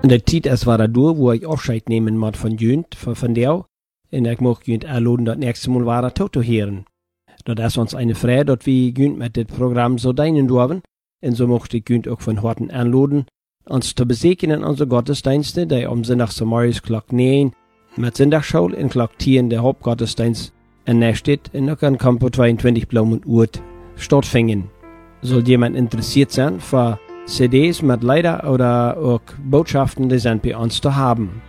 Und der Zeit ist war da durch, wo ich Abscheid nehmen muss von Jünd, von der. Und ich möchte Jünd einladen, das nächste Mal war zu hören. Das ist uns eine Freude, dass wir Jünd mit dem Programm so dienen dürfen. Und so möchte ich Jünd auch von Horten einladen, uns zu besegnen unsere Gottesdienste, die am Sonntag so morgens Glock 9 mit Sonntagsschule in Glock 10 der Hauptgottesdienst in Neustadt in der Campo 22 Blumen Urt stattfinden. Soll jemand interessiert sein für CDs mit Lieder oder auch Botschaften, die sind bei uns zu haben.